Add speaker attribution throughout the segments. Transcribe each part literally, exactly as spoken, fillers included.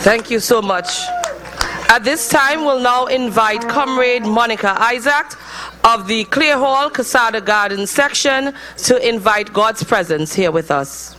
Speaker 1: Thank you so much. At this time, we'll now invite Comrade Monica Isaac of the Clear Hall Casada Garden section to invite God's presence here with us.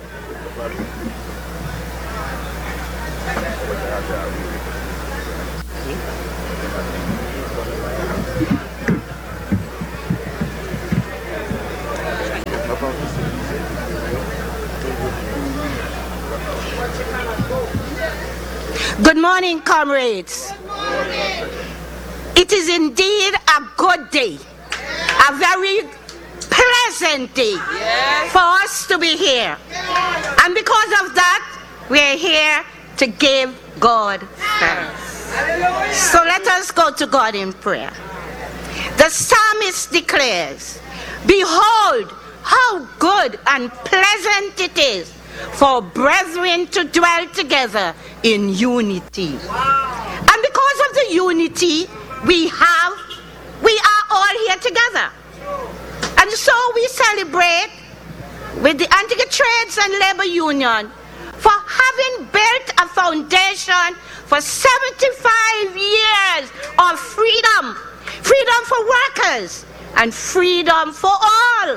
Speaker 2: Good morning, comrades. Good morning. It is indeed a good day, a very pleasant day yes. for us to be here. Yes. And because of that, we're here to give God thanks. So let us go to God in prayer. The psalmist declares, "Behold, how good and pleasant it is for brethren to dwell together in unity." Wow. And because of the unity we have, we are all here together. And so we celebrate with the Antigua Trades and Labor Union for having built a foundation for seventy-five years of freedom, freedom for workers and freedom for all.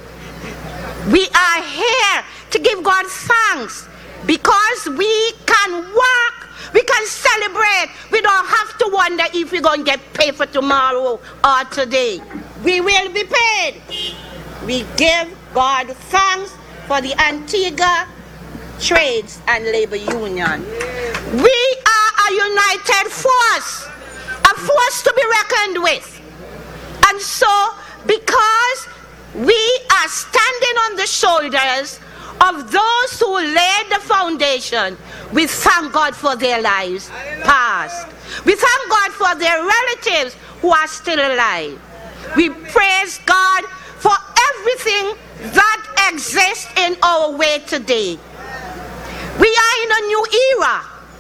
Speaker 2: We are here to give God thanks because we can work, we can celebrate. We don't have to wonder if we're going to get paid for tomorrow or today. We will be paid. We give God thanks for the Antigua Trades and Labor Union. We are a united force, a force to be reckoned with. And so, because we are standing on the shoulders of those who laid the foundation, we thank God for their lives past. We thank God for their relatives who are still alive. We praise God for everything that exists in our way today. We are in a new era,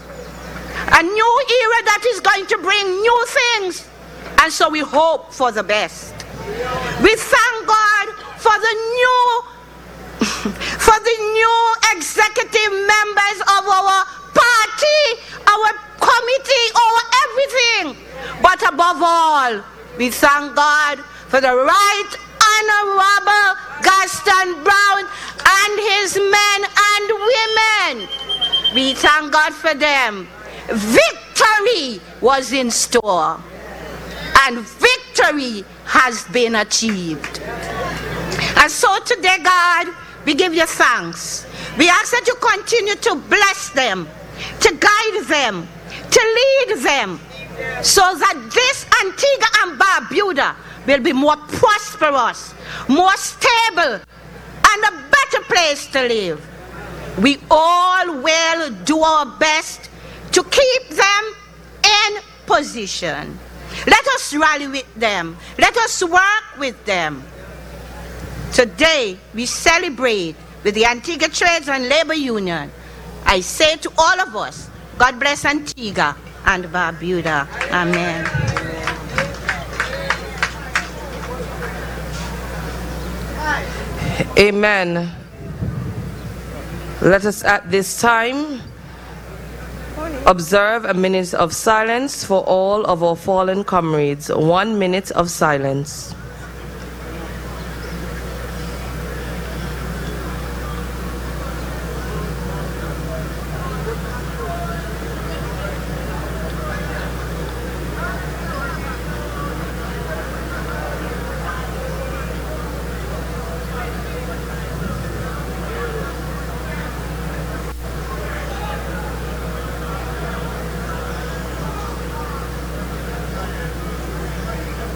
Speaker 2: a new era that is going to bring new things, and so we hope for the best. We thank God for the new for the new executive members of our party, our committee, our everything. But above all, we thank God for the Right Honorable Gaston Brown and his men and women. We thank God for them. Victory was in store, and victory has been achieved. And so today, God, we give you thanks. We ask that you continue to bless them, to guide them, to lead them, so that this Antigua and Barbuda will be more prosperous, more stable, and a better place to live. We all will do our best to keep them in position. Let us rally with them. Let us work with them. Today, we celebrate with the Antigua Trades and Labor Union. I say to all of us, God bless Antigua and Barbuda. Amen.
Speaker 1: Amen. Let us at this time observe a minute of silence for all of our fallen comrades. One minute of silence.